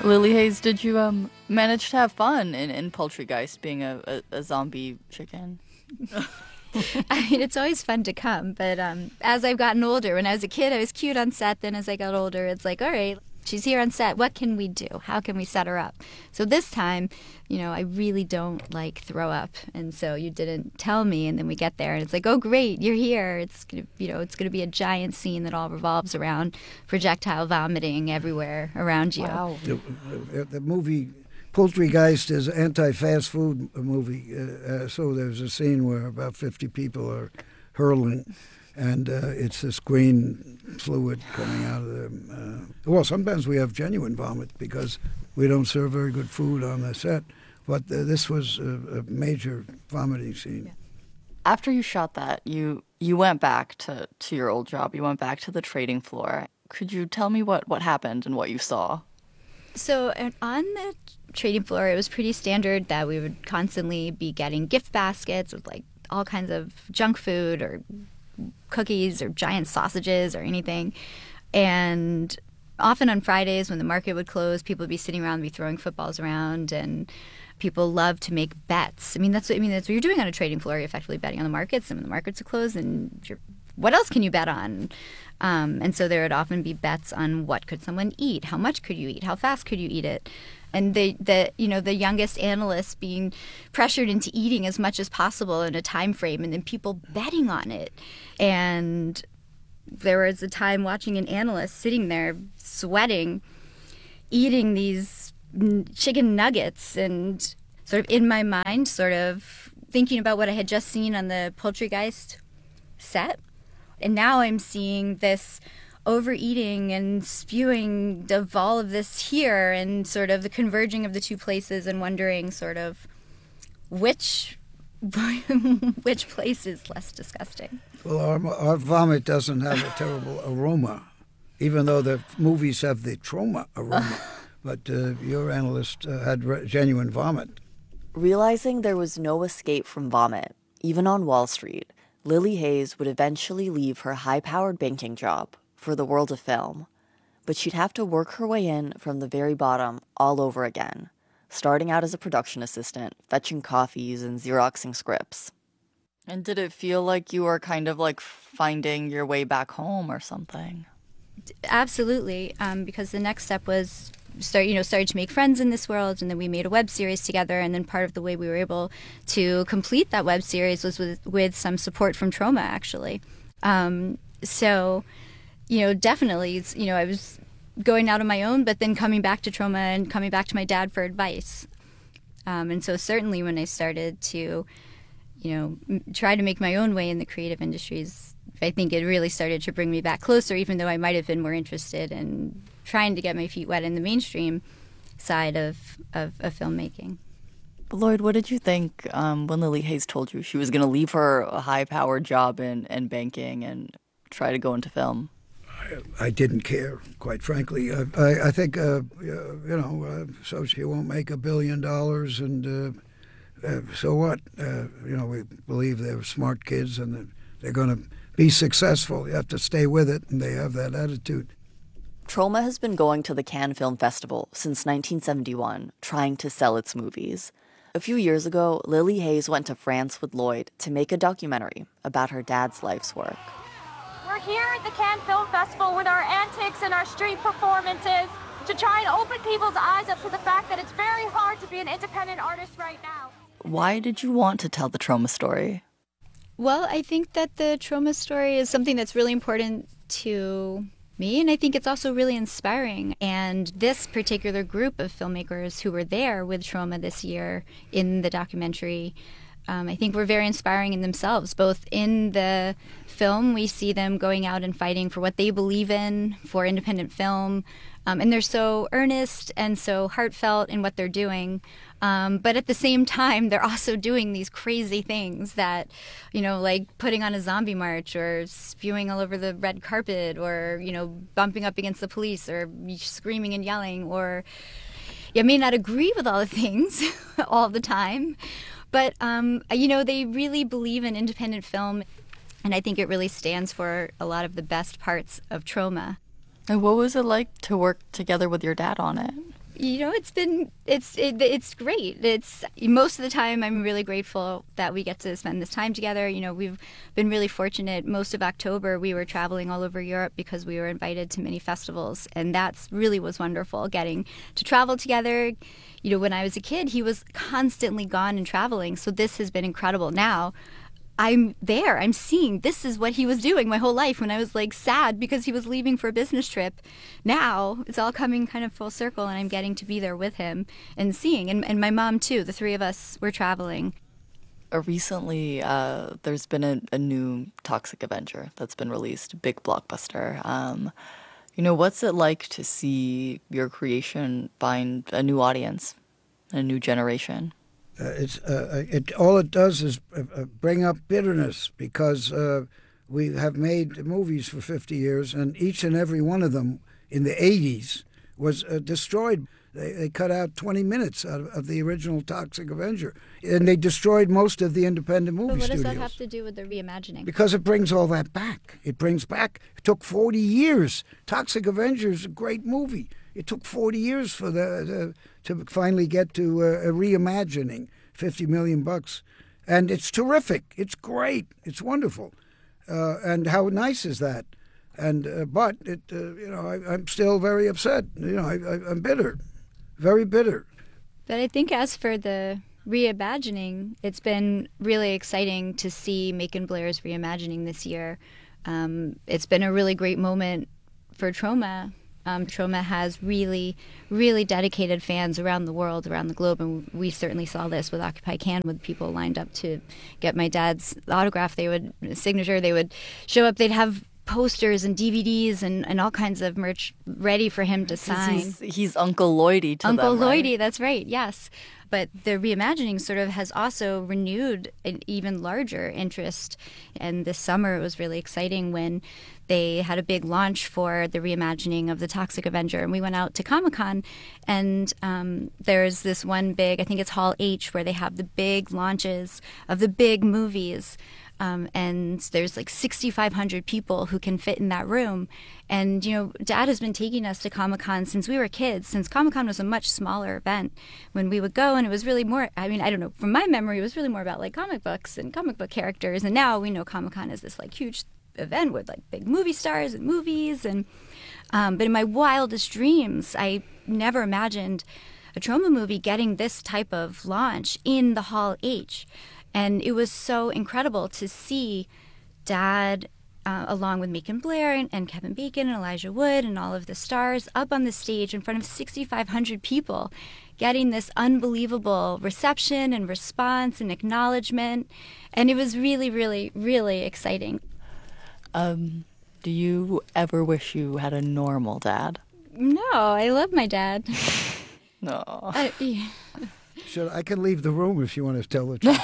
Lily Hayes, did you manage to have fun in Poultrygeist being a zombie chicken? I mean, it's always fun to come, but as I've gotten older, when I was a kid, I was cute on set. Then as I got older, it's like, all right, she's here on set. What can we do? How can we set her up? So this time, I really don't like throw up, and so you didn't tell me, and then we get there, and it's like, oh, great, you're here. It's gonna, it's gonna be a giant scene that all revolves around projectile vomiting everywhere around you. Wow. The movie Poultrygeist is an anti-fast food movie, so there's a scene where about 50 people are hurling, and it's this green fluid coming out of them. Well, sometimes we have genuine vomit because we don't serve very good food on the set, but this was a major vomiting scene. Yeah. After you shot that, you went back to your old job. You went back to the trading floor. Could you tell me what happened and what you saw? So on the trading floor, it was pretty standard that we would constantly be getting gift baskets with like all kinds of junk food or cookies or giant sausages or anything. And often on Fridays when the market would close, people would be sitting around, be throwing footballs around, and people love to make bets. That's what you're doing on a trading floor. You're effectively betting on the markets, and when the markets are closed, and what else can you bet on? And so there would often be bets on what could someone eat, how much could you eat, how fast could you eat it, and the youngest analysts being pressured into eating as much as possible in a time frame, and then people betting on it. And there was a time watching an analyst sitting there sweating, eating these chicken nuggets, and sort of in my mind, sort of thinking about what I had just seen on the Poultrygeist set. And now I'm seeing this overeating and spewing of all of this here, and sort of the converging of the two places, and wondering sort of which place is less disgusting. Well, our vomit doesn't have a terrible aroma, even though the movies have the trauma aroma. But your analyst had genuine vomit. Realizing there was no escape from vomit, even on Wall Street, Lily Hayes would eventually leave her high-powered banking job for the world of film. But she'd have to work her way in from the very bottom all over again, starting out as a production assistant, fetching coffees and Xeroxing scripts. And did it feel like you were kind of like finding your way back home or something? Absolutely, because the next step was started to make friends in this world, and then we made a web series together. And then part of the way we were able to complete that web series was with some support from Troma, actually. So, definitely, I was going out on my own, but then coming back to Troma and coming back to my dad for advice. And so certainly when I started to, try to make my own way in the creative industries, I think it really started to bring me back closer, even though I might have been more interested in trying to get my feet wet in the mainstream side of filmmaking. Lloyd, what did you think when Lily Hayes told you she was going to leave her high-powered job in banking and try to go into film? I didn't care, quite frankly. I think, so she won't make $1 billion, and so what? We believe they're smart kids and they're going to be successful. You have to stay with it, and they have that attitude. Troma has been going to the Cannes Film Festival since 1971, trying to sell its movies. A few years ago, Lily Hayes went to France with Lloyd to make a documentary about her dad's life's work. We're here at the Cannes Film Festival with our antics and our street performances to try and open people's eyes up to the fact that it's very hard to be an independent artist right now. Why did you want to tell the Troma story? Well, I think that the Troma story is something that's really important to me, and I think it's also really inspiring. And this particular group of filmmakers who were there with Troma this year in the documentary, I think were very inspiring in themselves. Both in the film, we see them going out and fighting for what they believe in, for independent film, and they're so earnest and so heartfelt in what they're doing. But at the same time, they're also doing these crazy things that, like putting on a zombie march or spewing all over the red carpet or, bumping up against the police or screaming and yelling. Or I may not agree with all the things all the time, but, they really believe in independent film. And I think it really stands for a lot of the best parts of Troma. And what was it like to work together with your dad on it? It's great. It's most of the time I'm really grateful that we get to spend this time together. We've been really fortunate. Most of October we were traveling all over Europe because we were invited to many festivals, and that's really was wonderful getting to travel together. When I was a kid, he was constantly gone and traveling, so this has been incredible. Now I'm there. I'm seeing this is what he was doing my whole life when I was sad because he was leaving for a business trip. Now it's all coming kind of full circle, and I'm getting to be there with him and seeing. And my mom, too. The three of us were traveling. Recently, there's been a new Toxic Avenger that's been released, big blockbuster. What's it like to see your creation find a new audience, a new generation? All it does is bring up bitterness because we have made movies for 50 years, and each and every one of them in the 80s was destroyed. They cut out 20 minutes out of the original Toxic Avenger, and they destroyed most of the independent movie studios. But what does that have to do with the reimagining? Because it brings all that back. It took 40 years. Toxic Avenger is a great movie. It took 40 years for to finally get to a reimagining, $50 million, and it's terrific. It's great. It's wonderful, and how nice is that? And but it, I'm still very upset. I'm bitter, very bitter. But I think as for the reimagining, it's been really exciting to see Macon Blair's reimagining this year. It's been a really great moment for Troma. Troma has really, really dedicated fans around the world, around the globe, and we certainly saw this with Occupy Cannes, with people lined up to get my dad's autograph. They would show up, they'd have posters and DVDs and all kinds of merch ready for him to sign. He's Uncle Lloydie to Uncle them, right? Lloydie, that's right, yes. But the reimagining sort of has also renewed an even larger interest. And this summer it was really exciting when they had a big launch for the reimagining of the Toxic Avenger. And we went out to Comic-Con, and there's this one big, I think it's Hall H, where they have the big launches of the big movies. And there's 6,500 people who can fit in that room. And, Dad has been taking us to Comic-Con since we were kids, since Comic-Con was a much smaller event when we would go. And it was really more, I don't know, from my memory, it was really more about comic books and comic book characters. And now we know Comic-Con is this huge event with big movie stars and movies. And but in my wildest dreams, I never imagined a Troma movie getting this type of launch in the Hall H. And it was so incredible to see Dad, along with Macon Blair and Kevin Bacon and Elijah Wood and all of the stars, up on the stage in front of 6,500 people, getting this unbelievable reception and response and acknowledgement. And it was really, really, really exciting. Do you ever wish you had a normal dad? No, I love my dad. No. I can leave the room if you want to tell the truth.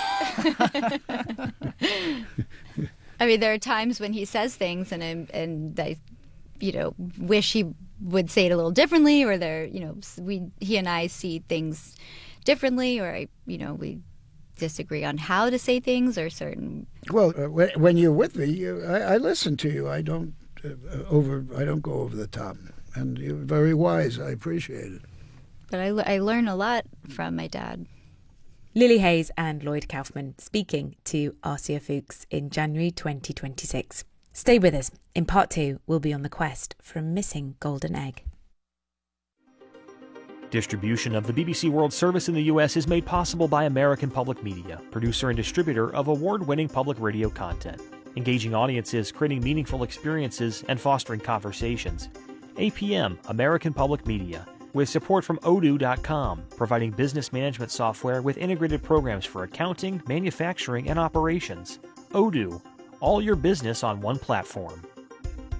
There are times when he says things and I wish he would say it a little differently, or he and I see things differently, or we disagree on how to say things or certain. Well, when you're with me, I listen to you. I don't go over the top, and you're very wise. I appreciate it. But I learn a lot from my dad. Lily Hayes and Lloyd Kaufman speaking to Arcia Fuchs in January 2026. Stay with us. In part 2, we'll be on the quest for a missing golden egg. Distribution of the BBC World Service in the U.S. is made possible by American Public Media, producer and distributor of award-winning public radio content, engaging audiences, creating meaningful experiences, and fostering conversations. APM, American Public Media, with support from Odoo.com, providing business management software with integrated programs for accounting, manufacturing, and operations. Odoo, all your business on one platform.